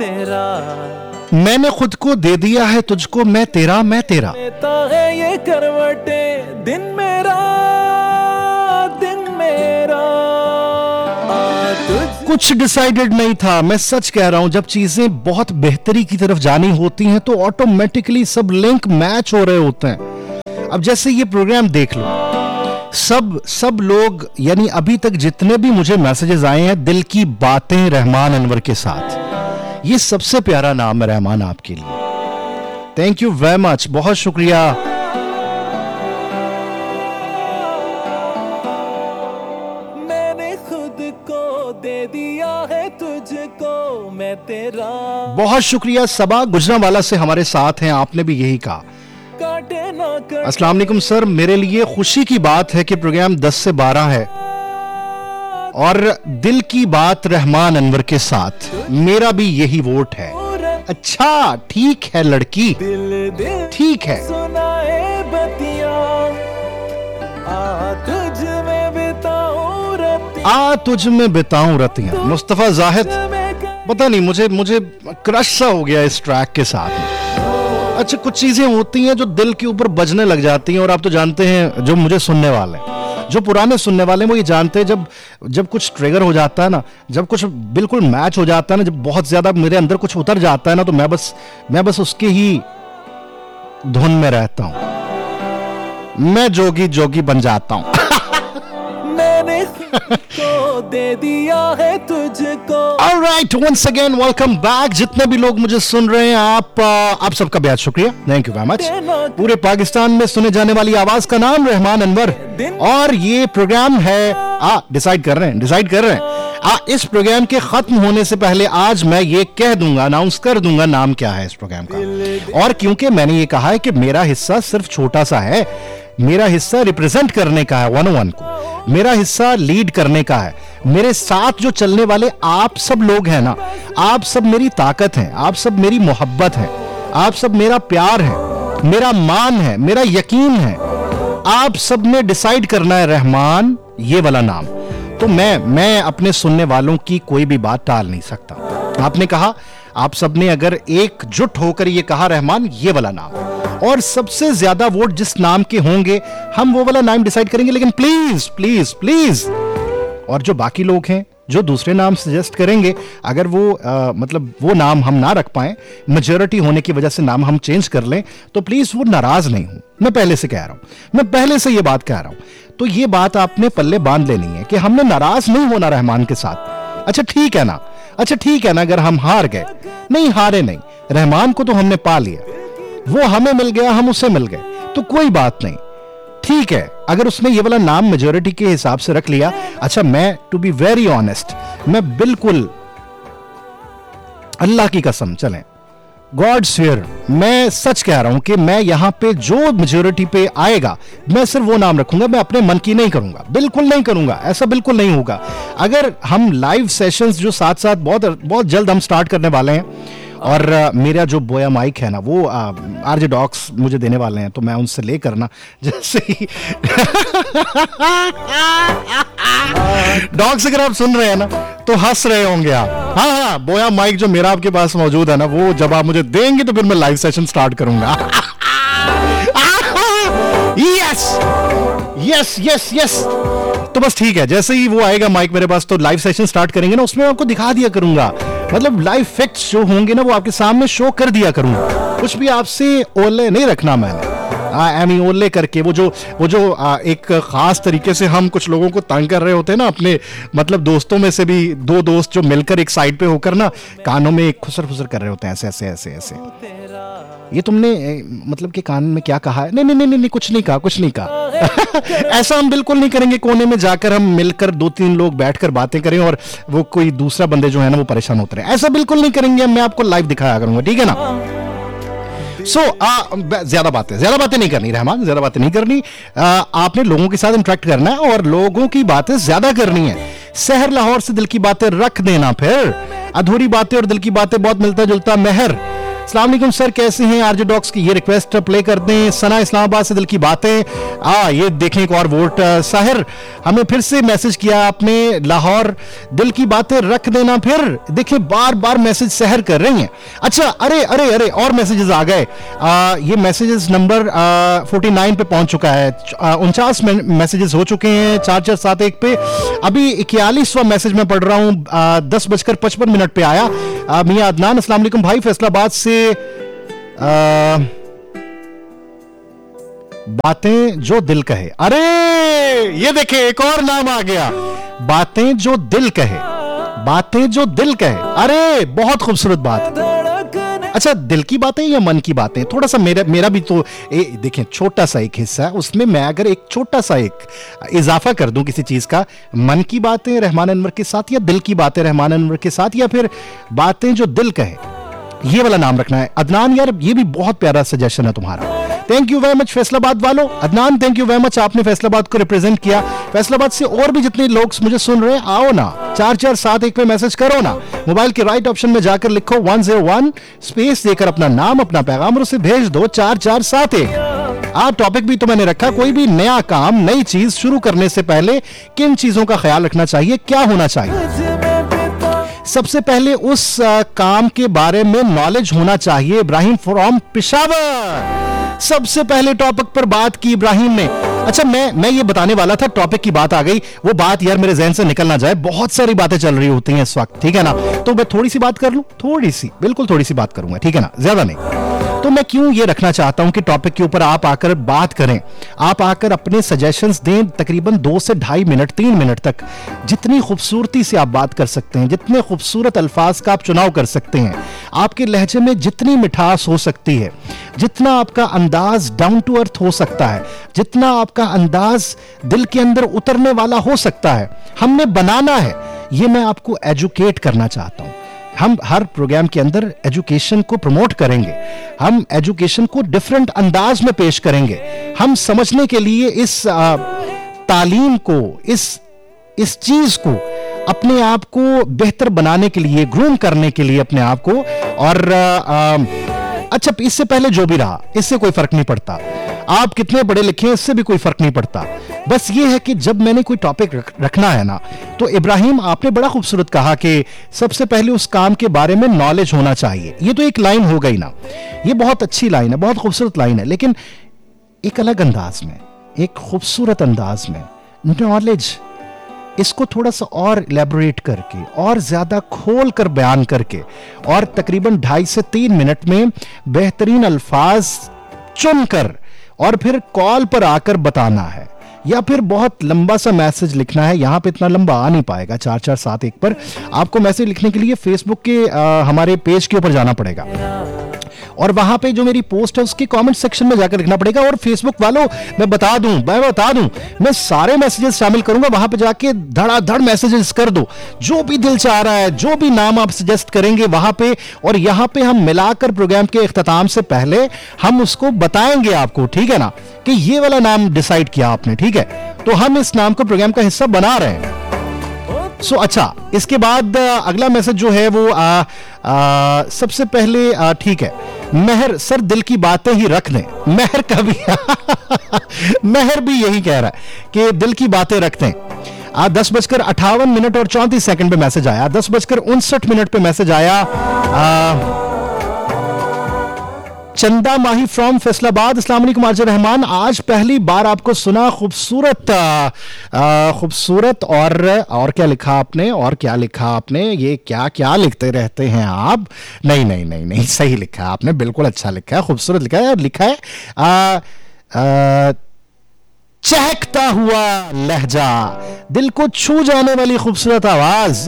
तेरा, मैंने खुद को दे दिया है तुझको, मैं तेरा मैं तेरा। लेता है ये करवटे, दिन मेरा कुछ डिसाइडेड नहीं था, मैं सच कह रहा हूं। जब चीजें बहुत बेहतरी की तरफ जानी होती हैं तो ऑटोमेटिकली सब लिंक मैच हो रहे होते हैं। अब जैसे ये प्रोग्राम देख लो, सब लोग, यानी अभी तक जितने भी मुझे मैसेजेस आए हैं, दिल की बातें रहमान अनवर के साथ, ये सबसे प्यारा नाम है रहमान आपके लिए। थैंक यू वेरी मच, बहुत शुक्रिया। मैंने खुद को दे दिया है तुझको, मैं तेरा। बहुत शुक्रिया। सबा गुजरांवाला से हमारे साथ हैं, आपने भी यही कहा। अस्सलाम वालेकुम सर, मेरे लिए खुशी की बात है कि प्रोग्राम 10 से 12 है और दिल की बात रहमान अनवर के साथ, मेरा भी यही वोट है। अच्छा ठीक है लड़की, ठीक है। आ तुझ में बिताऊं रतियां, मुस्तफा जाहिद। पता नहीं, मुझे क्रश सा हो गया इस ट्रैक के साथ। अच्छा, कुछ चीजें होती हैं जो दिल के ऊपर बजने लग जाती हैं, और आप तो जानते हैं, जो मुझे सुनने वाले, जो पुराने सुनने वाले, वो ये जानते हैं, जब कुछ ट्रिगर हो जाता है ना, जब कुछ बिल्कुल मैच हो जाता है ना, जब बहुत ज्यादा मेरे अंदर कुछ उतर जाता है ना, तो मैं बस उसके ही धुन में रहता हूं, मैं जोगी जोगी बन जाता हूं। मैंने को दे दिया है तुझको। Alright, once again welcome back। जितने भी लोग मुझे सुन रहे हैं, आप सबका बेहद शुक्रिया, थैंक यू वेरी मच। पूरे पाकिस्तान में सुने जाने वाली आवाज का नाम रहमान अनवर, और ये प्रोग्राम है, डिसाइड कर रहे हैं। इस प्रोग्राम के खत्म होने से पहले आज मैं ये कह दूंगा, अनाउंस कर दूंगा नाम क्या है इस प्रोग्राम का। और क्योंकि मैंने ये कहा है कि मेरा हिस्सा सिर्फ छोटा सा है, मेरा हिस्सा रिप्रेजेंट करने का है 101 को, मेरा हिस्सा लीड करने का है। मेरे साथ जो चलने वाले आप सब लोग हैं ना, आप सब मेरी ताकत हैं, आप सब मेरी मोहब्बत है, आप सब मेरा प्यार है, मेरा मान है, मेरा यकीन है। आप सब ने डिसाइड करना है रहमान ये वाला नाम। तो मैं अपने सुनने वालों की कोई भी बात टाल नहीं सकता। आपने कहा, आप सब ने अगर एकजुट होकर ये कहा रहमान ये वाला नाम, और सबसे ज्यादा वोट जिस नाम के होंगे हम वो वाला नाम डिसाइड करेंगे। लेकिन प्लीज प्लीज प्लीज, और जो बाकी लोग हैं जो दूसरे नाम सजेस्ट करेंगे, अगर वो मतलब वो नाम हम ना रख पाए, मेजॉरिटी होने की वजह से नाम हम चेंज कर लें, तो प्लीज वो नाराज नहीं हो। मैं पहले से कह रहा हूं, मैं पहले से ये बात कह रहा हूं। तो ये बात आपने पल्ले बांध लेनी है कि हमने नाराज नहीं होना रहमान के साथ। अच्छा ठीक है ना, अच्छा ठीक है ना। अगर हम हार गए, नहीं हारे नहीं, रहमान को तो हमने पा लिया, वो हमें मिल गया, हम उससे मिल गए, तो कोई बात नहीं, ठीक है। अगर उसने ये वाला नाम मेजॉरिटी के हिसाब से रख लिया, अच्छा मैं टू बी वेरी ऑनेस्ट, मैं बिल्कुल अल्लाह की कसम, चलें गॉड स्वेयर, मैं सच कह रहा हूं कि मैं यहां पे जो मेजॉरिटी पे आएगा, मैं सिर्फ वो नाम रखूंगा, मैं अपने मन की नहीं करूंगा, बिल्कुल नहीं करूंगा, ऐसा बिल्कुल नहीं होगा। अगर हम लाइव सेशंस जो साथ साथ बहुत जल्द हम स्टार्ट करने वाले हैं, और मेरा जो बोया माइक है ना, वो आरजे डॉक्स मुझे देने वाले हैं, तो मैं उनसे लेकर ना, जैसे ही डॉक्स अगर आप सुन रहे हैं ना तो हंस रहे होंगे आप। हाँ, बोया माइक जो मेरा आपके पास मौजूद है ना, वो जब आप मुझे देंगे तो फिर मैं लाइव सेशन स्टार्ट करूंगा। Yes yes yes yes. तो बस ठीक है, जैसे ही वो आएगा माइक मेरे पास, तो लाइव सेशन स्टार्ट करेंगे ना, उसमें आपको दिखा दिया करूंगा, मतलब लाइव फैक्ट्स जो होंगे ना वो आपके सामने शो कर दिया करूंगा। कुछ भी आपसे ओले नहीं रखना मैंने, ओले करके वो जो एक खास तरीके से हम कुछ लोगों को तंग कर रहे होते हैं ना, अपने मतलब दोस्तों में से भी दो दोस्त जो मिलकर एक साइड पे होकर ना कानों में खुसर खुसर कर रहे होते हैं, ऐसे ऐसे ऐसे ऐसे। ये तुमने मतलब कि कान में क्या कहा है? नहीं नहीं नहीं नहीं, कुछ नहीं कहा, कुछ नहीं कहा। ऐसा हम बिल्कुल नहीं करेंगे। कोने में जाकर हम मिलकर 2-3 लोग बैठकर बातें करें और वो कोई दूसरा बंदे जो है ना वो परेशान होते रहे, ऐसा बिल्कुल नहीं करेंगे। मैं आपको लाइव दिखाया करूंगा, ठीक है ना। ज्यादा बातें नहीं करनी रहमान, ज्यादा बातें नहीं करनी। आपने लोगों के साथ इंटरेक्ट करना है और लोगों की बातें ज्यादा करनी है। शहर लाहौर से दिल की बातें रख देना, फिर अधूरी बातें और दिल की बातें बहुत मिलता जुलता मेहर। अस्सलाम वालेकुम सर, कैसे हैं? आरजे डॉक्स की ये रिक्वेस्ट प्ले कर दें। सना इस्लामाबाद से दिल की बातें। ये देखें एक और वोट। साहिर हमें फिर से मैसेज किया आपने, लाहौर, दिल की बातें रख देना। फिर देखिए बार बार मैसेज सहर कर रही हैं। अच्छा, अरे अरे अरे और मैसेजेस आ गए। ये मैसेजेस नंबर 49 पे पहुंच चुका है। 49 मैसेजेस हो चुके हैं 4471 पे। अभी 41वां मैसेज मैं पढ़ रहा हूं, 10:55 पे आया। मियां अदनान, अस्सलाम वालेकुम भाई, फैसलाबाद से बातें जो दिल कहे। अरे ये देखे एक और नाम आ गया, बातें जो दिल कहे, बातें जो दिल कहे। अरे बहुत खूबसूरत बात। अच्छा, दिल की बातें या मन की बातें? थोड़ा सा मेरा भी तो देखें छोटा सा एक हिस्सा है, उसमें मैं अगर एक छोटा सा एक इजाफा कर दूं किसी चीज का, मन की बातें रहमान अनवर के साथ, या दिल की बातें रहमान अनवर के साथ, या फिर बातें जो दिल कहे, ये वाला नाम रखना है। अदनान यार ये भी बहुत प्यारा सजेशन है तुम्हारा, thank you very much Faisalabad वालों। Adnan thank you very much, आपने फैसलाबाद को रिप्रेजेंट किया। फैसलाबाद से और भी जितने लोग मुझे सुन रहे हैं, आओ ना 4471 पे मैसेज करो ना। मोबाइल के राइट ऑप्शन में जाकर लिखो 101 स्पेस देकर अपना नाम अपना पैगाम और उसे भेज दो 4471। आज टॉपिक भी तो मैंने रखा, कोई भी नया काम नई चीज शुरू करने से पहले किन चीजों का ख्याल रखना चाहिए, क्या होना चाहिए। सबसे पहले उस काम के बारे में नॉलेज होना चाहिए। इब्राहिम फ्रॉम पेशावर सबसे पहले टॉपिक पर बात की इब्राहिम ने। अच्छा, मैं ये बताने वाला था, टॉपिक की बात आ गई, वो बात यार मेरे जहन से निकल ना जाए, बहुत सारी बातें चल रही होती हैं इस वक्त, ठीक है ना। तो मैं थोड़ी सी बात कर लूं, थोड़ी सी, बिल्कुल थोड़ी सी बात करूंगा, ठीक है ना, ज्यादा नहीं। तो मैं क्यों ये रखना चाहता हूं कि टॉपिक के ऊपर आप आकर बात करें, आप आकर अपने सजेशंस दें। तकरीबन 2 से 2.5 मिनट 3 मिनट तक जितनी खूबसूरती से आप बात कर सकते हैं, जितने खूबसूरत अल्फाज का आप चुनाव कर सकते हैं, आपके लहजे में जितनी मिठास हो सकती है, जितना आपका अंदाज डाउन टू अर्थ हो सकता है, जितना आपका अंदाज दिल के अंदर उतरने वाला हो सकता है, हमने बनाना है। ये मैं आपको एजुकेट करना चाहता हूं। हम हर प्रोग्राम के अंदर एजुकेशन को प्रमोट करेंगे, हम एजुकेशन को डिफरेंट अंदाज में पेश करेंगे। हम समझने के लिए इस तालीम को, इस चीज को, अपने आप को बेहतर बनाने के लिए, ग्रूम करने के लिए अपने आप को। और अच्छा, इससे पहले जो भी रहा, इससे कोई फर्क नहीं पड़ता, आप कितने पढ़े लिखे हैं इससे भी कोई फर्क नहीं पड़ता। बस ये है कि जब मैंने कोई टॉपिक रखना है ना, तो इब्राहिम आपने बड़ा खूबसूरत कहा कि सबसे पहले उस काम के बारे में नॉलेज होना चाहिए। ये तो एक लाइन हो गई ना, ये बहुत अच्छी लाइन है, बहुत खूबसूरत लाइन है, लेकिन एक अलग अंदाज में, एक खूबसूरत अंदाज में नॉलेज, इसको थोड़ा सा और इलेबोरेट करके और ज्यादा खोल कर बयान करके और तकरीबन 2.5 से 3 मिनट में बेहतरीन अल्फाज चुनकर और फिर कॉल पर आकर बताना है, या फिर बहुत लंबा सा मैसेज लिखना है। यहां पे इतना लंबा आ नहीं पाएगा 4471 पर। आपको मैसेज लिखने के लिए फेसबुक के हमारे पेज के ऊपर जाना पड़ेगा और वहां पे जो मेरी पोस्ट है उसके कमेंट सेक्शन में जाकर लिखना पड़ेगा। और फेसबुक वालों मैं बता दूं मैं सारे मैसेजेस शामिल करूंगा, वहां पे जाके धड़ाधड़ मैसेजेस कर दो, जो भी दिल चाह रहा है, जो भी नाम आप सजेस्ट करेंगे वहां पे। और यहां पे हम मिलाकर प्रोग्राम के इख्तिताम से पहले हम उसको बताएंगे आपको, ठीक है ना, कि ये वाला नाम डिसाइड किया आपने, ठीक है, तो हम इस नाम को प्रोग्राम का हिस्सा बना रहे हैं। अच्छा, इसके बाद अगला मैसेज जो है वो सबसे पहले ठीक है, मेहर सर दिल की बातें ही रख दें। मेहर का भी मेहर भी यही कह रहा है कि दिल की बातें रख दें। 10:58 और 34 सेकंड पे मैसेज आया, 10:59 पे मैसेज आया। चंदा माही फ्रॉम फैसलाबाद, अस्सलाम वालेकुम आरजे रहमान, आज पहली बार आपको सुना, खूबसूरत खूबसूरत। और क्या लिखा आपने, और क्या लिखा आपने, ये क्या क्या लिखते रहते हैं आप। नहीं नहीं नहीं नहीं, सही लिखा आपने, बिल्कुल अच्छा लिखा है, खूबसूरत लिखा है। और लिखा है चहकता हुआ लहजा, दिल को छू जाने वाली खूबसूरत आवाज।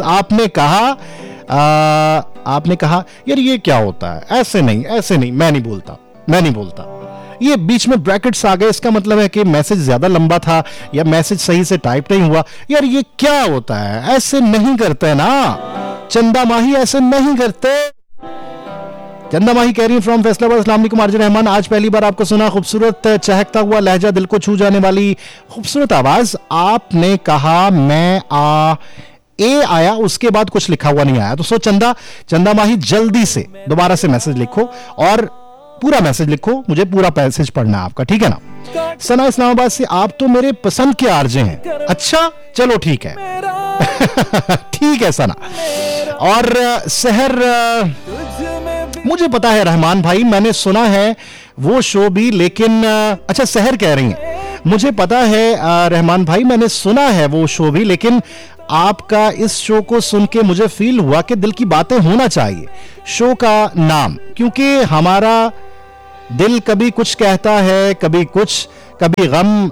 आपने कहा यार ये क्या होता है, ऐसे नहीं, मैं नहीं बोलता। ये बीच में ब्रैकेट्स आ गए, इसका मतलब है कि मैसेज ज्यादा लंबा था या मैसेज सही से टाइप नहीं हुआ। यार ये क्या होता है, ऐसे नहीं करते ना चंदा माही, ऐसे नहीं करते। चंदा माही कह रही है फ्रॉम फैसलाबाद, अस्सलाम वालेकुम आरजे रहमान, आज पहली बार आपको सुना, खूबसूरत चहकता हुआ लहजा, दिल को छू जाने वाली खूबसूरत आवाज। आपने कहा ए आया, उसके बाद कुछ लिखा हुआ नहीं आया। तो सो चंदा माही जल्दी से दोबारा से मैसेज लिखो और पूरा मैसेज लिखो, मुझे पूरा मैसेज पढ़ना है आपका, ठीक है ना। सना इस्लामाबाद से, आप तो मेरे पसंद के आरजे हैं। अच्छा चलो ठीक है ठीक है सना। और शहर, मुझे पता है रहमान भाई, मैंने सुना है वो शो भी, लेकिन अच्छा शहर कह रही हैं, मुझे पता है रहमान भाई, मैंने सुना है वो शो भी, लेकिन आपका इस शो को सुन के मुझे फील हुआ कि दिल की बातें होना चाहिए शो का नाम, क्योंकि हमारा दिल कभी कुछ कहता है, कभी कुछ, कभी गम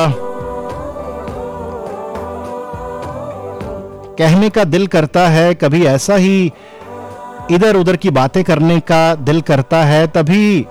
कहने का दिल करता है, कभी ऐसा ही इधर उधर की बातें करने का दिल करता है, तभी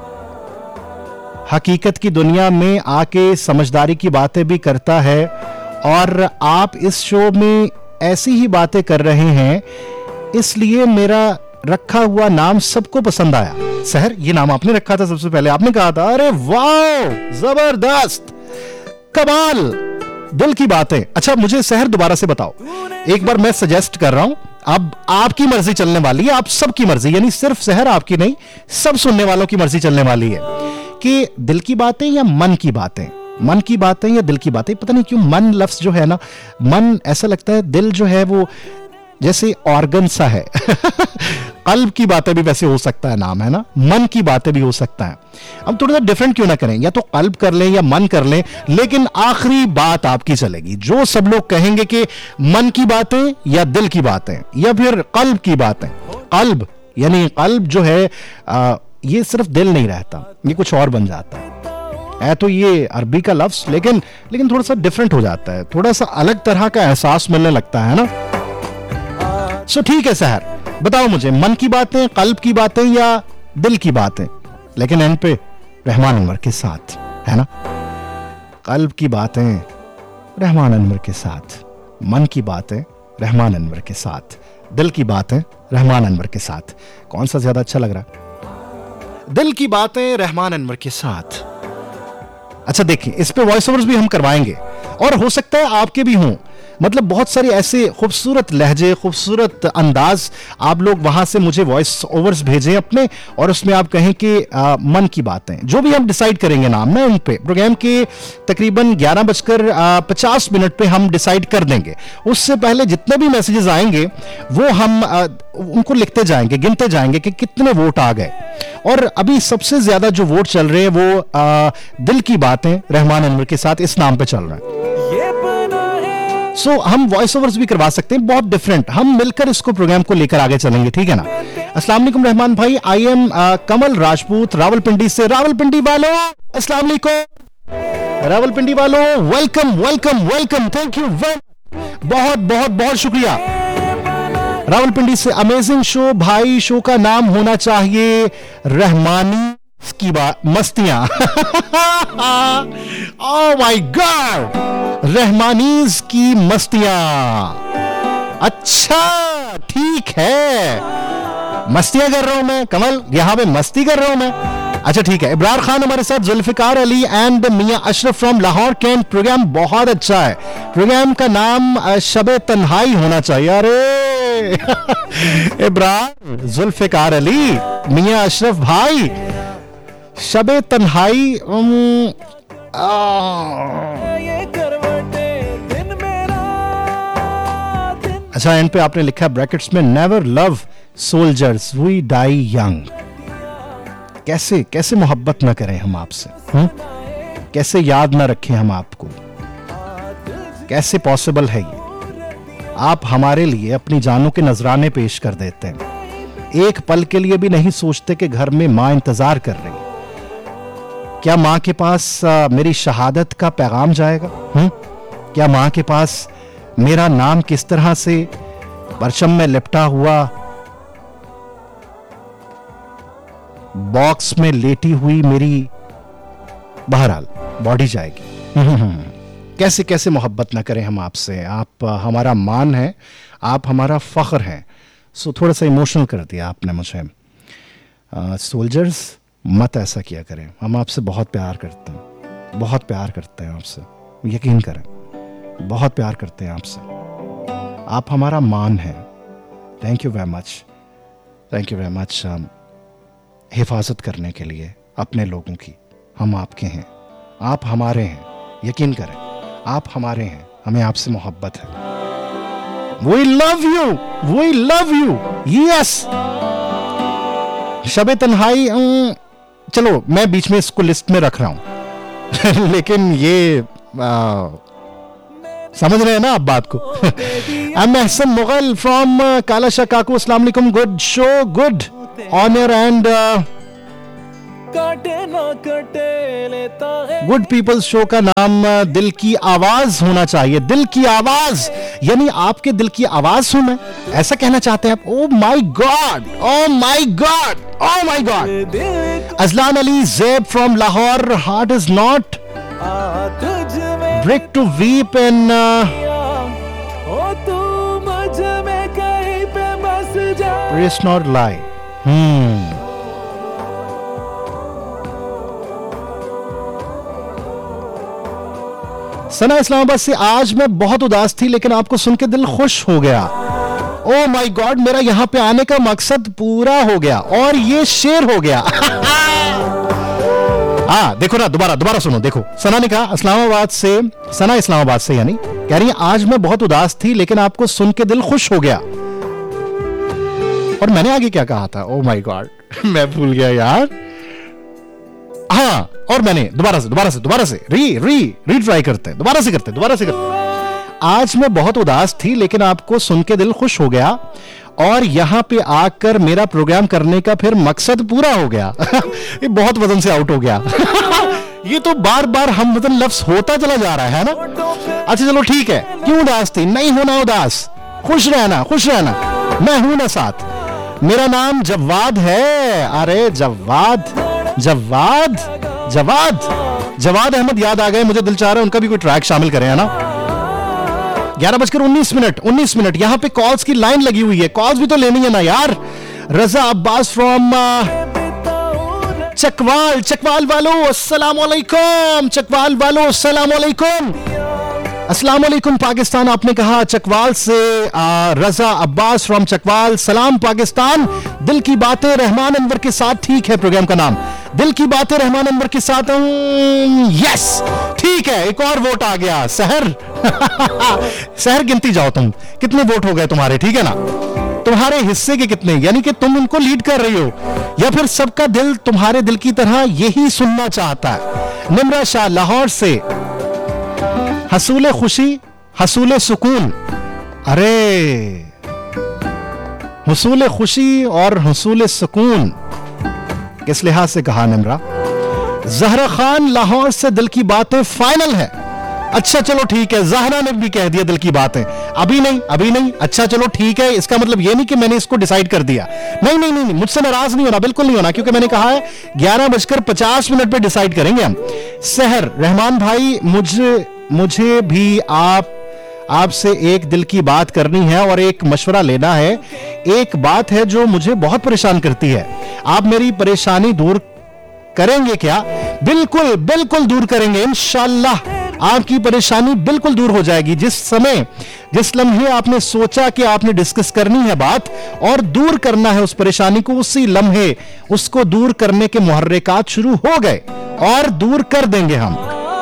हकीकत की दुनिया में आके समझदारी की बातें भी करता है। और आप इस शो में ऐसी ही बातें कर रहे हैं, इसलिए मेरा रखा हुआ नाम सबको पसंद आया। शहर, ये नाम आपने रखा था सबसे पहले, आपने कहा था, अरे वाह जबरदस्त, कमाल, दिल की बातें। अच्छा मुझे शहर दोबारा से बताओ एक बार, मैं सजेस्ट कर रहा हूं, अब आपकी मर्जी चलने वाली है, आप सबकी मर्जी, यानी सिर्फ शहर आपकी नहीं, सब सुनने वालों की मर्जी चलने वाली है कि दिल की बातें या मन की बातें, मन की बातें या दिल की बातें। पता नहीं क्यों मन लफ्ज जो है ना, मन ऐसा लगता है, दिल जो है वो जैसे ऑर्गन सा है कल्ब की बातें भी वैसे हो सकता है नाम, है ना, मन की बातें भी हो सकता है। अब थोड़ा सा डिफरेंट क्यों ना करें, या तो कल्ब कर लें या मन कर लें, लेकिन आखिरी बात आपकी चलेगी। जो सब लोग कहेंगे कि मन की बातें या दिल की बातें या फिर कल्ब की बातें, कल्ब यानी कल्ब जो है ये सिर्फ दिल नहीं रहता, ये कुछ और बन जाता है तो ये अरबी का लफ्ज, लेकिन थोड़ा सा डिफरेंट हो जाता है, थोड़ा सा अलग तरह का एहसास मिलने लगता है ना। सो ठीक है शहर, बताओ मुझे मन की बातें, कल्ब की बातें या दिल की बातें, लेकिन एंड पे रहमान अनवर के साथ, है ना। कल्ब की बातें रहमान अनवर के साथ, मन की बातें रहमान अनवर के साथ, दिल की बातें रहमान अनवर के साथ, कौन सा ज्यादा अच्छा लग रहा है? दिल की बातें रहमान अनवर के साथ। अच्छा देखिए, इस पे वॉइस ओवर्स भी हम करवाएंगे और हो सकता है आपके भी हों, मतलब बहुत सारे ऐसे खूबसूरत लहजे, खूबसूरत अंदाज, आप लोग वहां से मुझे वॉइस ओवर्स भेजें अपने, और उसमें आप कहें कि मन की बातें, जो भी हम डिसाइड करेंगे नाम ना, उन पे प्रोग्राम के तकरीबन 11:50 पे हम डिसाइड कर देंगे। उससे पहले जितने भी मैसेजेस आएंगे वो हम उनको लिखते जाएंगे, गिनते जाएंगे कि कितने वोट आ गए, और अभी सबसे ज्यादा जो वोट चल रहे हैं वो दिल की बातें रहमान अनवर के साथ इस नाम पे चल रहे हैं। सो हम वॉइस ओवर्स भी करवा सकते हैं, बहुत डिफरेंट, हम मिलकर इसको प्रोग्राम को लेकर आगे चलेंगे, ठीक है ना। अस्सलाम वालेकुम रहमान भाई, आई एम कमल राजपूत रावलपिंडी से। रावलपिंडी वालों अस्सलाम वालेकुम, रावलपिंडी वालों welcome welcome welcome, thank you बहुत बहुत बहुत शुक्रिया। रावलपिंडी से अमेजिंग शो भाई, शो का नाम होना चाहिए रहमानी की बात मस्तियां ओह माय गॉड, रहमानीज की मस्तियां। अच्छा ठीक है, मस्तियां कर रहा हूं मैं कमल, यहां पे मस्ती कर रहा हूं मैं। अच्छा ठीक है, इब्रार खान हमारे साथ, Zulfikar Ali and Miyan Ashraf from Lahore cantt. Programme बहुत अच्छा है, प्रोग्राम का नाम शबे तन्हाई होना चाहिए। अरे इब्रार, जुल्फिकार अली, मियां अशरफ भाई, शबे तन्हाई अच्छा एंड पे आपने लिखा ब्रैकेट्स में, never love soldiers we die young. कैसे कैसे मोहब्बत ना करें हम आपसे, कैसे याद ना रखें हम आपको, कैसे पॉसिबल है ये? आप हमारे लिए अपनी जानों के नजराने पेश कर देते हैं, एक पल के लिए भी नहीं सोचते कि घर में मां इंतजार कर रही है। क्या मां के पास मेरी शहादत का पैगाम जाएगा? क्या मां के पास मेरा नाम किस तरह से परचम में लिपटा हुआ बॉक्स में लेटी हुई मेरी बहरहाल बॉडी जाएगी? कैसे कैसे मोहब्बत ना करें हम आपसे, आप हमारा मान है, आप हमारा फख्र है। सो थोड़ा सा इमोशनल कर दिया आपने मुझे। सोल्जर्स मत ऐसा किया करें, हम आपसे बहुत प्यार करते हैं, बहुत प्यार करते हैं आपसे, यकीन करें बहुत प्यार करते हैं आपसे। आप हमारा मान हैं। थैंक यू वेरी मच हिफाजत करने के लिए अपने लोगों की। हम आपके हैं, आप हमारे हैं। यकीन करें, आप हमारे हैं, हमें आपसे मोहब्बत है। We love you, yes। Shabe तन्हाई, चलो मैं बीच में इसको लिस्ट में रख रहा हूं लेकिन ये समझ रहे हैं ना आप बात को। I'm Ahsan Mughal from Kala Shah Kaku, अस्सलाम वालेकुम। Good show, good honour and good peoples show का नाम दिल की आवाज होना चाहिए। दिल की आवाज यानी आपके दिल की आवाज सुन, ऐसा कहना चाहते हैं आप? Oh my God, oh my God, oh my God. Azlan Ali Zeb from Lahore, heart is not break to weep in press not lie. सना इस्लामाबाद से, आज मैं बहुत उदास थी लेकिन आपको सुन के दिल खुश हो गया। ओ माय गॉड, मेरा यहाँ पे आने का मकसद पूरा हो गया और ये शेर हो गया। हाँ देखो ना, दोबारा सुनो। देखो, सना ने कहा इस्लामाबाद से, सना इस्लामाबाद से यानी कह रही है आज मैं बहुत उदास थी लेकिन आपको सुन के दिल खुश हो गया। और मैंने आगे क्या कहा था? ओ माय गॉड मैं भूल गया यार। हाँ, और मैंने दोबारा से री ट्राई करते हैं, दोबारा से करते। आज मैं बहुत उदास थी लेकिन आपको सुन के दिल खुश हो गया और यहाँ पे आकर मेरा प्रोग्राम करने का फिर मकसद पूरा हो गया। ये बहुत वजन से आउट हो गया। ये तो बार बार हम मतलब लफ्ज होता चला जा रहा है ना। अच्छा चलो ठीक है, क्यों उदास थी? नहीं होना उदास, खुश रहना, मैं हूं ना साथ। मेरा नाम जवाद है। अरे जवाद अहमद याद आ गए मुझे। दिल चाह रहा है उनका भी कोई ट्रैक शामिल करें, है ना। 11:19 यहाँ पे कॉल्स की लाइन लगी हुई है, कॉल्स भी तो लेनी है ना यार। रजा अब्बास फ्रॉम चकवाल वालों अस्सलाम वालेकुम। अस्सलाम वालेकुम पाकिस्तान। आपने कहा चकवाल से, रजा अब्बास फ्रॉम चकवाल। सलाम पाकिस्तान। दिल की बातें रहमान अनवर के साथ, ठीक है प्रोग्राम का नाम दिल की बातें रहमान अनवर के साथ। यस ठीक है, एक और वोट आ गया। सहर गिनती जाओ तुम, कितने वोट हो गए तुम्हारे, ठीक है ना। तुम्हारे हिस्से के कितने, यानी कि तुम उनको लीड कर रही हो या फिर सबका दिल तुम्हारे दिल की तरह यही सुनना चाहता है। निमरा शाह लाहौर से, हसूले खुशी हसूले सुकून। अरे हसूले खुशी और हसूले सुकून किस लिहाज से कहा निमरा? जहरा खान लाहौर से, दिल की बातें फाइनल है। अच्छा चलो ठीक है, जहरा ने भी कह दिया दिल की बातें। अभी नहीं। अच्छा चलो ठीक है, इसका मतलब ये नहीं कि मैंने इसको डिसाइड कर दिया। नहीं, मुझसे नाराज नहीं होना, बिल्कुल नहीं होना, क्योंकि मैंने कहा है 11:50 पे डिसाइड करेंगे हम। सहर रहमान भाई, मुझे भी आपसे एक दिल की बात करनी है और एक मशवरा लेना है। एक बात है जो मुझे बहुत परेशान करती है, आप मेरी परेशानी दूर करेंगे क्या? बिल्कुल दूर करेंगे इंशाल्लाह। आपकी परेशानी बिल्कुल दूर हो जाएगी। जिस लम्हे आपने सोचा कि आपने डिस्कस करनी है बात और दूर करना है उस परेशानी को, उसी लम्हे उसको दूर करने के मुहर्रिकात शुरू हो गए और दूर कर देंगे हम।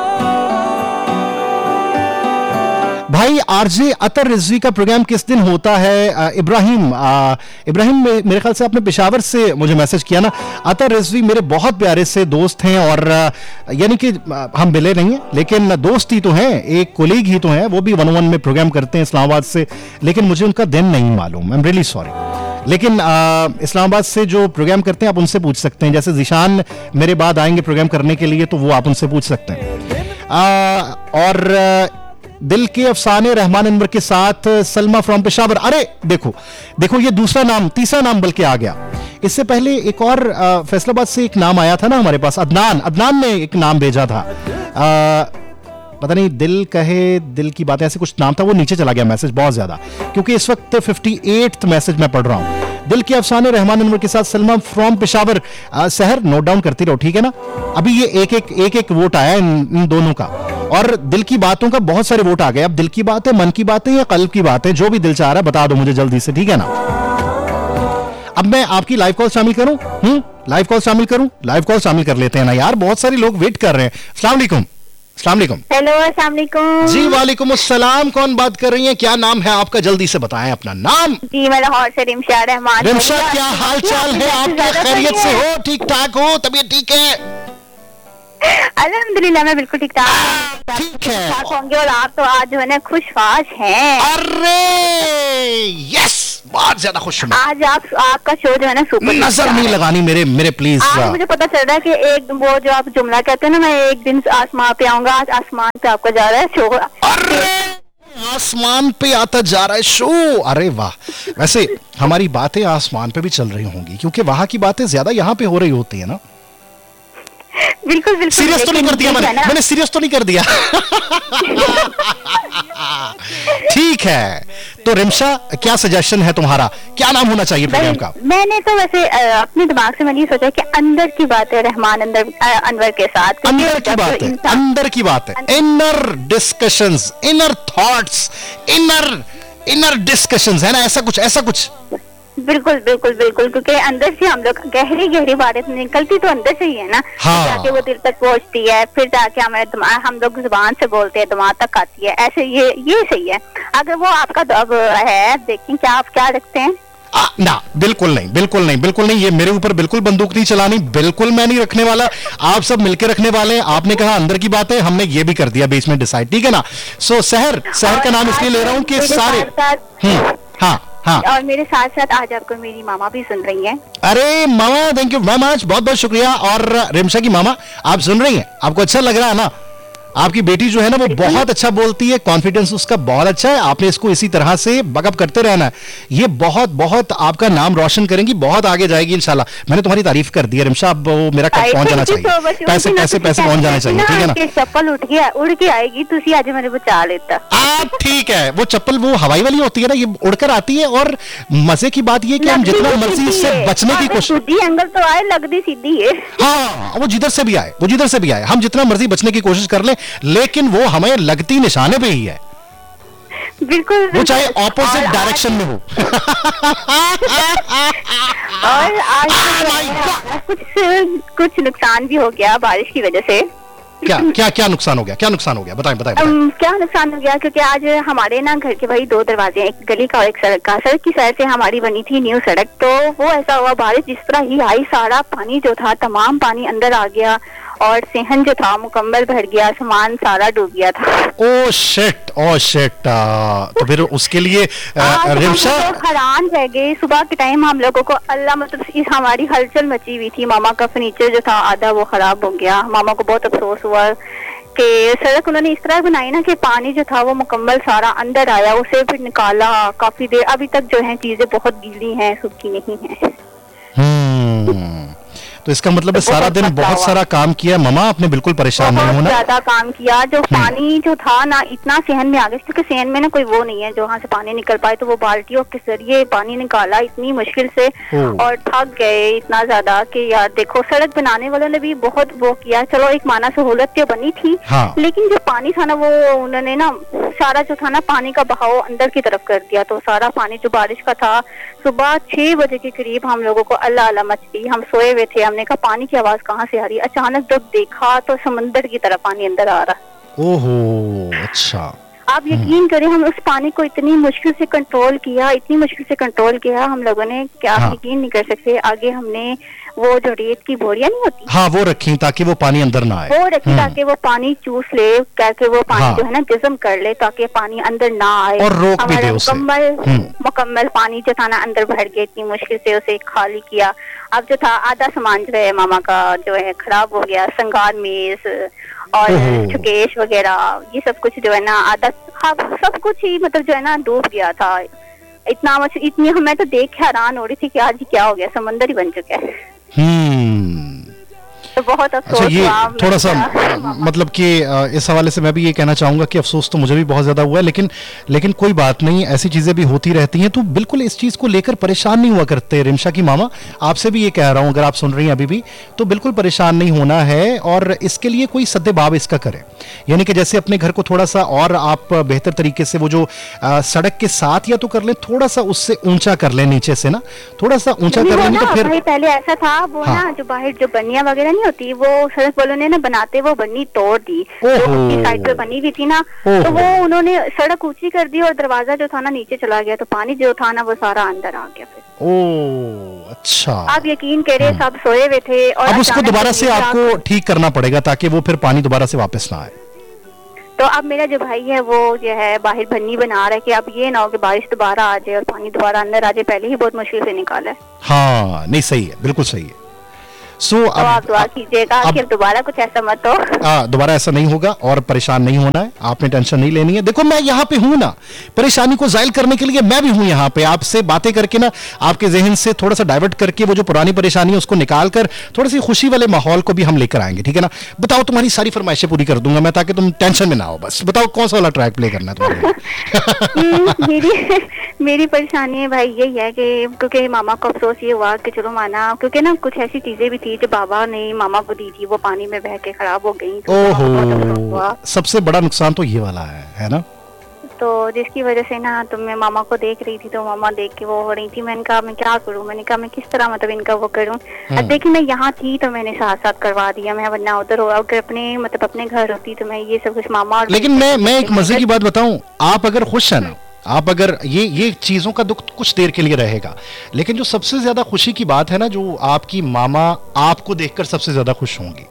भाई आरजे अतर रिजवी का प्रोग्राम किस दिन होता है? इब्राहिम मेरे ख्याल से आपने पेशावर से मुझे मैसेज किया ना। अतर रिजवी मेरे बहुत प्यारे से दोस्त हैं और यानी कि हम मिले नहीं हैं लेकिन दोस्त ही तो हैं, एक कोलीग ही तो हैं। वो भी 101 में प्रोग्राम करते हैं इस्लामाबाद से, लेकिन मुझे उनका दिन नहीं मालूम। I am really sorry. लेकिन इस्लामाबाद से जो प्रोग्राम करते हैं आप उनसे पूछ सकते हैं। जैसे जिशान मेरे बाद आएंगे प्रोग्राम करने के लिए, तो वो आप उनसे पूछ सकते हैं। और दिल के अफसाने रहमान अनवर के साथ सलमा फ्रॉम पेशावर। अरे देखो ये तीसरा नाम बल्कि आ गया। इससे पहले एक और फैसलाबाद से एक नाम आया था ना हमारे पास, अदनान ने एक नाम भेजा था। पता नहीं दिल की बातें ऐसे कुछ नाम था, वो नीचे चला गया मैसेज बहुत ज्यादा, क्योंकि इस वक्त 58वां मैसेज मैं पढ़ रहा हूं। दिल के अफसाने रहमान अनवर के साथ सलमा फ्रॉम पेशावर। सहर नोट डाउन करती रहो, ठीक है ना। अभी ये एक वोट आया इन दोनों का और दिल की बातों का बहुत सारे वोट आ गए। अब दिल की बात है, मन की बात है या कल्ब की बात है, जो भी दिल चाह रहा है बता दो मुझे जल्दी से, ठीक है ना। अब मैं आपकी लाइव कॉल शामिल करूं? लाइव कॉल शामिल करूं? लाइव कॉल शामिल कर लेते हैं ना यार, बहुत सारे लोग वेट कर रहे हैं। अस्सलाम वालेकुम। अस्सलाम वालेकुम। हेलो, अस्सलाम वालेकुम। जी वालेकुम अस्सलाम। कौन बात कर रही हैं? क्या नाम है आपका? जल्दी से बताएं अपना नाम। जी, मैं लाहौर से रिमशा रहमान। रिमशा, क्या हाल चाल है आपके? खैरियत से हो? ठीक ठाक हो? तबीयत ठीक है? अल्हम्दुलिल्लाह, मैं बिल्कुल ठीक ठाक। ठीक है। ठाक होंगे। और आप तो आज जो है ना खुशफाश हैं। अरे यस, बहुत ज्यादा खुश हूँ। आज आपका शो जो है ना सुपर। नजर नहीं लगानी मेरे प्लीज। आज मुझे पता चल रहा है कि एक वो जो आप जुमला कहते हैं ना, मैं एक दिन आसमान पे आऊंगा, आज आसमान पे आपका जा रहा है शो। अरे आसमान पे आता जा रहा है शो, अरे वाह। वैसे हमारी बातें आसमान पे भी चल रही होंगी, क्योंकि वहां की बातें ज्यादा यहाँ पे हो रही होती है ना। बिल्कुल बिल्कुल। सीरियस तो नहीं कर दिया मैंने सीरियस तो नहीं कर दिया। ठीक है, तो रिमशा क्या सजेशन है तुम्हारा? क्या नाम होना चाहिए प्रोग्राम का? मैंने तो वैसे अपने दिमाग से मैंने ये सोचा कि अंदर की बात है रहमान अनवर के साथ। अंदर की बात है, अंदर की बात है, inner discussions, inner thoughts, inner discussions, है ना? ऐसा कुछ। बिल्कुल बिल्कुल बिल्कुल, क्योंकि अंदर से हम लोग गहरी बातें निकलती तो अंदर से ही है ना। हाँ। जाके वो दिल तक पहुंचती है, फिर जाके हम लोग जुबान से बोलते हैं, दिमाग तक आती है। ऐसे ये सही है। अगर वो आपका अब है, देखें क्या आप क्या रखते हैं? ना, बिल्कुल नहीं। ये मेरे ऊपर बिल्कुल बंदूक नहीं चलानी, बिल्कुल मैं नहीं रखने वाला। आप सब मिलकर रखने वाले हैं। आपने कहा अंदर की बात है, हमने ये भी कर दिया बीच में डिसाइड, ठीक है ना। सो शहर का नाम इसलिए ले रहा हूँ कि सारे हाँ। और मेरे साथ साथ आज आपको मेरी मामा भी सुन रही हैं। अरे मामा, थैंक यू वेरी मच, बहुत बहुत शुक्रिया। और रिमशा की मामा, आप सुन रही हैं? आपको अच्छा लग रहा है ना? आपकी बेटी जो है ना वो बहुत अच्छा बोलती है, कॉन्फिडेंस उसका बहुत अच्छा है। आपने इसको इसी तरह से बकअप करते रहना है। ये बहुत बहुत आपका नाम रोशन करेंगी, बहुत आगे जाएगी इंशाल्लाह। मैंने तुम्हारी तारीफ कर दी है रिमशा, अब वो मेरा कब पहुंच जाना चाहिए, पैसे पहुंच जाने चाहिए, ठीक है ना। चप्पल उड़ के आएगी, तुसी आज मैंने बचा लेता। आप ठीक है, वो चप्पल वो हवाई वाली होती है ना, ये उड़कर आती है। और मजे की बात ये कि हम जितना मर्जी इससे बचने की कोशिश, एंगल तो आए, लगती सीधी है। हाँ, वो जिधर से भी आए, हम जितना मर्जी बचने की कोशिश कर ले, लेकिन वो हमें लगती निशाने पे ही है। बिल्कुल, वो चाहे ऑपोजिट डायरेक्शन में हो। और आज कुछ नुकसान भी हो गया बारिश की वजह से। क्या नुकसान हो गया? क्या नुकसान हो गया? बताएं। क्या नुकसान हो गया? क्योंकि आज हमारे ना घर के भाई 2 दरवाजे हैं, एक गली का और एक सड़क का। सड़क की साइड से हमारी बनी थी न्यू सड़क, तो वो ऐसा हुआ, बारिश जिस तरह ही आई, सारा पानी जो था, तमाम पानी अंदर आ गया और सेहन जो था मुकम्मल भर गया, सामान सारा डूब गया था। Oh shit. तो फिर उसके लिए रिमशा हैरान रह गए। सुबह के टाइम हम लोगों को अल्लाह, मतलब इस हमारी हलचल मची हुई थी। मामा का फर्नीचर जो था आधा वो खराब हो गया। मामा को बहुत अफसोस हुआ कि सड़क उन्होंने इस तरह बनाई ना कि पानी जो था वो मुकम्मल सारा अंदर आया, उसे फिर निकाला काफी देर। अभी तक जो है चीजें बहुत गीली हैं, सूखी नहीं है। तो इसका मतलब है सारा दिन बहुत सारा काम किया मामा आपने, बिल्कुल परेशान नहीं होना। ज्यादा काम किया। जो पानी जो था ना इतना सेहन में आ गया, क्योंकि सेहन में ना कोई वो नहीं है जहाँ से पानी निकल पाए, तो वो बाल्टियों के जरिए पानी निकाला इतनी मुश्किल से, और थक गए इतना ज्यादा कि यार देखो, सड़क बनाने वालों ने भी बहुत वो किया। चलो एक माना सहूलत तो बनी थी, लेकिन जो पानी था ना वो उन्होंने ना सारा जो था ना पानी का बहाव अंदर की तरफ कर दिया। तो सारा पानी जो बारिश का था, सुबह 6 बजे के करीब हम लोगों को अल्लाह अल्लाह मचती। हम सोए हुए थे, हमने कहा पानी की आवाज कहाँ से आ रही है। अचानक जब देखा तो समंदर की तरफ पानी अंदर आ रहा। ओहो, अच्छा। आप यकीन करें, हम उस पानी को इतनी मुश्किल से कंट्रोल किया हम लोगों ने, क्या आप यकीन नहीं कर सकते। आगे हमने वो जो रेत की बोरियां नहीं होती, हाँ, वो रखी ताकि वो पानी अंदर ना आए, वो रखी ताकि वो पानी चूस ले, करके वो पानी जो है ना जिस्म कर ले, ताकि पानी अंदर ना आए और रोक भी दे उसे। मुकम्मल पानी जो था ना अंदर भर गया, इतनी मुश्किल से उसे खाली किया। अब जो था आधा सामान जो है मामा का जो है खराब हो गया, संगार मेज और छुकेश वगैरह, ये सब कुछ जो है ना आधा सब कुछ ही मतलब जो है ना डूब गया था। इतनी मैं तो देख के हैरान हो रही थी कि आज क्या हो गया, समंदर ही बन चुका है। तो बहुत अच्छा, अफसोस ये हुआ थोड़ा सा मेरा। मतलब कि इस हवाले से मैं भी ये कहना चाहूंगा कि अफसोस तो मुझे भी बहुत ज्यादा हुआ है, लेकिन कोई बात नहीं, ऐसी चीजें भी होती रहती हैं, तो बिल्कुल इस चीज को लेकर परेशान नहीं हुआ करते। रिमशा की मामा, आपसे भी ये कह रहा हूं, अगर आप सुन रही हैं अभी भी, तो बिल्कुल परेशान नहीं होना है, और इसके लिए कोई सद्देबाब इसका करें। यानी कि जैसे अपने घर को थोड़ा सा और आप बेहतर तरीके से, वो जो सड़क के साथ या तो कर लें, थोड़ा सा उससे ऊंचा कर लें, नीचे से ना थोड़ा सा ऊंचा नहीं, कर वो लेंगे ना तो फिर भाई पहले ऐसा था, वो हाँ। ना जो बाहर जो बनिया वगैरह नहीं होती, वो सड़क वालों ने ना बनाते वो बन्नी तोड़ दी, ओहो। जो उसकी साइड पे बनी हुई थी ना, ओहो। तो वो उन्होंने सड़क ऊंची कर दी और दरवाजा जो था ना नीचे चला गया, तो पानी जो था ना वो सारा अंदर आ गया। फिर ओ अच्छा, आप यकीन करें, सब सोए हुए थे और अब उसको अचानक दोबारा से से नीचे आपको आकर- ठीक करना पड़ेगा ताकि वो फिर पानी दोबारा से वापस ना आए। तो अब मेरा जो भाई है वो जो है बाहर बन्नी बना रहा है कि अब ये ना हो कि बारिश दोबारा आ जाए और पानी दोबारा अंदर आ जाए, पहले ही बहुत मुश्किल से निकाला है। हाँ नहीं, सही है, बिल्कुल सही है। सो तो आप दुआ कीजिएगा कि अब दोबारा कुछ ऐसा मत हो। दोबारा ऐसा नहीं होगा और परेशान नहीं होना है, आपने टेंशन नहीं लेनी है। देखो मैं यहाँ पे हूं ना, परेशानी को जाहिल करने के लिए मैं भी हूं यहाँ पे, आपसे बातें करके ना, आपके जहन से थोड़ा सा डाइवर्ट करके वो जो पुरानी परेशानी है उसको निकाल कर थोड़ी सी खुशी वाले माहौल को भी हम लेकर आएंगे, ठीक है ना। बताओ, तुम्हारी सारी फरमाइशें पूरी कर दूंगा मैं, ताकि तुम टेंशन में ना हो। बस बताओ कौन सा वाला ट्रैक प्ले करना है तुम्हारे लिए? मेरी परेशानी है भाई यही है कि क्योंकि मामा को अफसोस ये हुआ कि चलो माना, क्योंकि ना कुछ ऐसी चीजें भी थी जो बाबा ने मामा को दी थी, वो पानी में बह के खराब हो गई, तो बहुत अफसोस हुआ। ओहो, सबसे बड़ा नुकसान तो ये वाला है ना। तो जिसकी वजह से ना, तो मैं मामा को देख रही थी, तो मामा देख के वो हो रही थी, मैंने कहा मैं क्या करूं, मैंने कहा मैं किस तरह मतलब इनका वो करूं। अब देखिए मैं यहाँ थी तो मैंने साथ साथ करवा दिया, मैं वरना उधर हो, अगर अपने मतलब अपने घर होती तो मैं ये सब कुछ मामा और लेकिन मैं एक मजे की बात बताऊं, आप अगर खुश है ना, आप अगर ये चीजों का दुख कुछ देर के लिए रहेगा, लेकिन जो सबसे ज्यादा खुशी की बात है ना, जो आपकी मामा आपको देखकर सबसे ज्यादा खुश होंगी।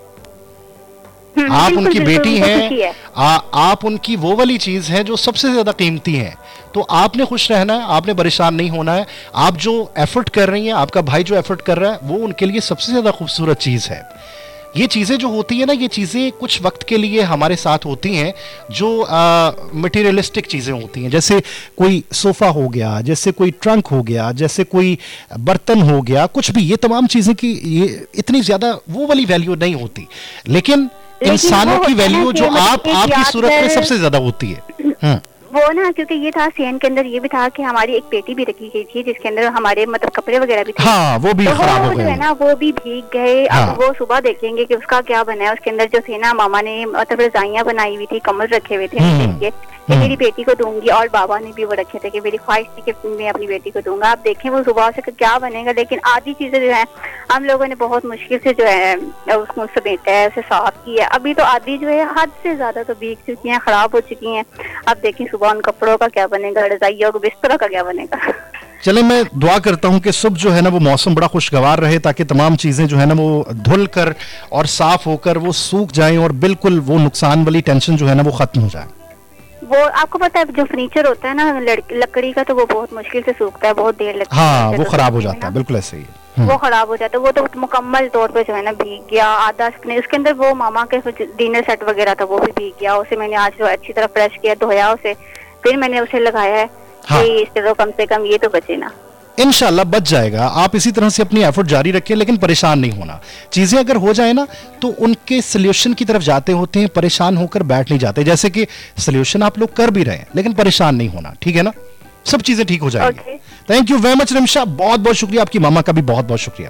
आप बिल्कुल, उनकी बिल्कुल, बेटी उनको खुशी हैं, है। आप उनकी वो वाली चीज है जो सबसे ज्यादा कीमती है। तो आपने खुश रहना है, आपने परेशान नहीं होना है। आप जो एफर्ट कर रही हैं, आपका भाई जो एफर्ट कर रहा है, वो उनके लिए सबसे ज्यादा खूबसूरत चीज है। ये चीजें जो होती है ना, ये चीजें कुछ वक्त के लिए हमारे साथ होती हैं, जो मटेरियलिस्टिक चीजें होती हैं, जैसे कोई सोफा हो गया, जैसे कोई ट्रंक हो गया, जैसे कोई बर्तन हो गया, कुछ भी, ये तमाम चीजें की ये इतनी ज्यादा वो वाली वैल्यू नहीं होती, लेकिन इंसानों वो की होता है ना वैल्यू कि जो मतलब एक आपकी सूरत में यादगार- सबसे ज्यादा होती है। वो ना, क्योंकि ये था सीएन के अंदर, ये भी था कि हमारी एक पेटी भी रखी गई थी जिसके अंदर हमारे मतलब कपड़े वगैरह भी थे। हाँ, वो भी तो खराब हो जो है गए। ना वो भी भीग गए। हाँ। अब वो सुबह देखेंगे कि उसका क्या बना है। उसके अंदर जो थे ना, मामा ने मतलब रजाइयां बनाई हुई थी, कम्बल रखे हुए थे नीचे के, कि मेरी बेटी को दूंगी, और बाबा ने भी वो रखे थे कि मेरी ख्वाहिश थी कि मैं अपनी बेटी को दूंगा। आप देखें वो सुबह से क्या बनेगा, लेकिन आधी चीजें जो है हम लोगों ने बहुत मुश्किल से जो है उसको समेटा है, उसे साफ किया। अभी तो आधी जो है हद से ज्यादा तो भीग चुकी हैं, खराब हो चुकी हैं। अब देखें सुबह उन कपड़ों का क्या बनेगा, रजाइयों और बिस्तरों का क्या बनेगा। चले, मैं दुआ करता हूं कि सुबह जो है ना वो मौसम बड़ा खुशगवार रहे, ताकि तमाम चीजें जो है ना वो धुल कर और साफ होकर वो सूख जाएं, और बिल्कुल वो नुकसान वाली टेंशन जो है ना वो खत्म हो जाए। वो आपको पता है जो फर्नीचर होता है ना लकड़ी का, तो वो बहुत मुश्किल से सूखता है, बहुत देर लगती है। हाँ, वो तो खराब हो सूखने में जाता है, ना, बिल्कुल ऐसे ही है। वो खराब हो जाता है। वो तो मुकम्मल तौर पे जो है ना भीग गया आधा। उसके अंदर वो मामा के डिनर सेट वगैरह था, वो भी भीग गया। उसे मैंने आज जो अच्छी तरह फ्रेश किया, धोया उसे, फिर मैंने उसे लगाया है हाँ। कि इससे तो कम से कम ये तो बचे ना। इंशाल्लाह बच जाएगा। आप इसी तरह से अपनी एफर्ट जारी रखें, लेकिन परेशान नहीं होना। चीजें अगर हो जाए ना तो उनके सोल्यूशन की तरफ जाते होते हैं, परेशान होकर बैठ नहीं जाते। जैसे कि सोल्यूशन आप लोग कर भी रहे हैं, लेकिन परेशान नहीं होना, ठीक है ना। सब चीजें ठीक हो जाएंगी। Thank you very much Rimsha, बहुत बहुत शुक्रिया। आपकी मामा का भी बहुत बहुत शुक्रिया।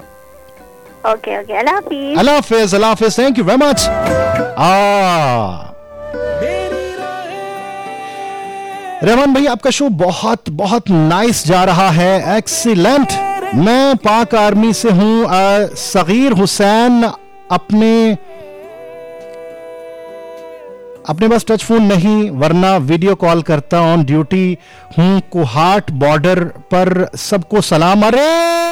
Okay okay, Allah Hafiz. Allah Hafiz, Allah Hafiz, thank you very much. Rahman भाई, आपका शो बहुत बहुत नाइस जा रहा है, एक्सीलेंट। मैं पाक आर्मी से हूं, सगीर हुसैन। अपने पास टच फोन नहीं, वरना वीडियो कॉल करता, ऑन ड्यूटी हूं कुहाट बॉर्डर पर, सबको सलाम। अरे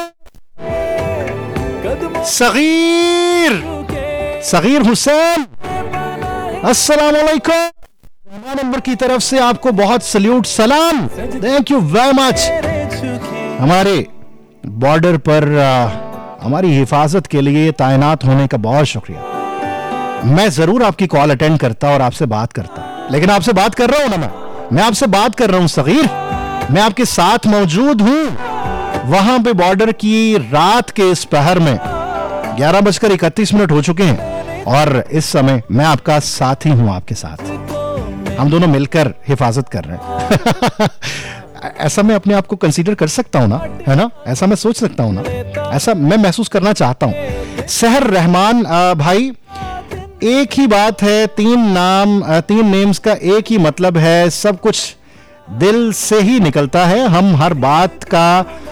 सगीर हुसैन, अस्सलाम वालेकुम। नंबर की तरफ से आपको बहुत सल्यूट, सलाम, थैंक यू वेरी मच। हमारे बॉर्डर पर हमारी हिफाजत के लिए तैनात होने का बहुत शुक्रिया। मैं जरूर आपकी कॉल अटेंड करता और आपसे बात करता, लेकिन आपसे बात कर रहा हूं ना, मैं आपसे बात कर रहा हूं सगीर, मैं आपके साथ मौजूद हूं वहां पे बॉर्डर की रात के इस पहर में। 11:31 हो चुके हैं और इस समय मैं आपका साथी हूं, आपके साथ हम दोनों मिलकर हिफाजत कर रहे हैं। ऐसा मैं अपने आप को कंसीडर कर सकता हूं ना, है ना? ऐसा मैं सोच सकता हूं ना, ऐसा मैं महसूस करना चाहता हूं। सहर रहमान भाई, एक ही बात है, तीन नेम्स का एक ही मतलब है, सब कुछ दिल से ही निकलता है, हम हर बात का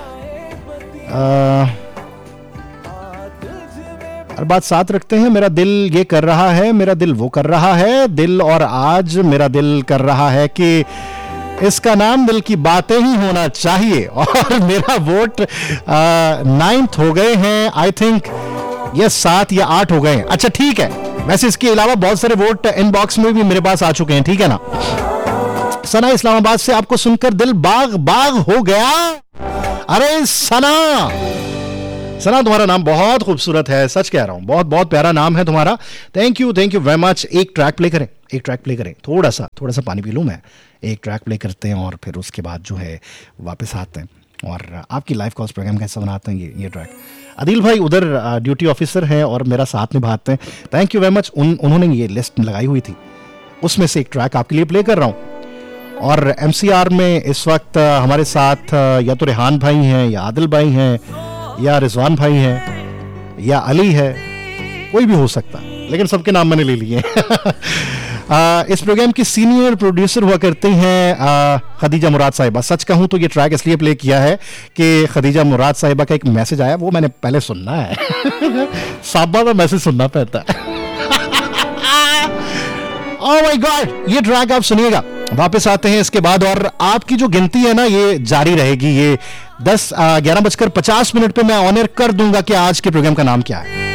हर बात साथ रखते हैं। मेरा दिल ये कर रहा है, मेरा दिल वो कर रहा है, दिल और आज मेरा दिल कर रहा है कि इसका नाम दिल की बातें ही होना चाहिए। और मेरा वोट 9th हो गए हैं, आई थिंक ये 7 या 8 हो गए हैं। अच्छा ठीक है, वैसे इसके अलावा बहुत सारे वोट इनबॉक्स में भी मेरे पास आ चुके हैं, ठीक है ना? सना इस्लामाबाद से, आपको सुनकर दिल बाग बाग हो गया। अरे सना तुम्हारा नाम बहुत खूबसूरत है, सच कह रहा हूं, बहुत बहुत प्यारा नाम है तुम्हारा। Thank you very much. एक ट्रैक प्ले करें, थोड़ा सा पानी पी लूं मैं। एक ट्रैक प्ले करते हैं और फिर उसके बाद जो है वापस आते हैं और आपकी लाइव कॉल्स प्रोग्राम कैसा बनाते हैं ये ट्रैक। अदिल भाई उधर ड्यूटी ऑफिसर हैं और मेरा साथ निभाते हैं, थैंक यू वेरी मच। उन्होंने ये लिस्ट लगाई हुई थी, उसमें से एक ट्रैक आपके लिए प्ले कर रहा हूँ। और MCR में इस वक्त हमारे साथ या तो रेहान भाई हैं, या आदिल भाई हैं, या रिजवान भाई हैं, या अली है, कोई भी हो सकता है, लेकिन सबके नाम मैंने ले लिए। इस प्रोग्राम की सीनियर प्रोड्यूसर हुआ करती हैं खदीजा मुराद साहिबा। सच कहूं तो ये ट्रैक इसलिए प्ले किया है कि खदीजा मुराद साहिबा का एक मैसेज आया, वो मैंने पहले सुनना है। साहबा का मैसेज सुनना पड़ता है। ओह माय गॉड, ये ट्रैक आप सुनिएगा। वापस आते हैं इसके बाद और आपकी जो गिनती है ना ये जारी रहेगी। ये 11:50 पे मैं ऑनर कर दूंगा कि आज के प्रोग्राम का नाम क्या है।